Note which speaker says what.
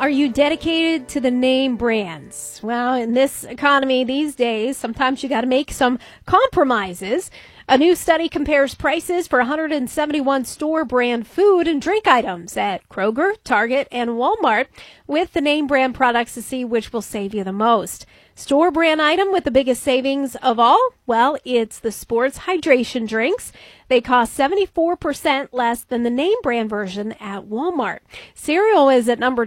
Speaker 1: Are you dedicated to the name brands? Well, in this economy these days, sometimes you got to make some compromises. A new study compares prices for 171 store brand food and drink items at Kroger, Target, and Walmart with the name brand products to see which will save you the most. Store brand item with the biggest savings of all? Well, it's the sports hydration drinks. They cost 74% less than the name brand version at Walmart. Cereal is at number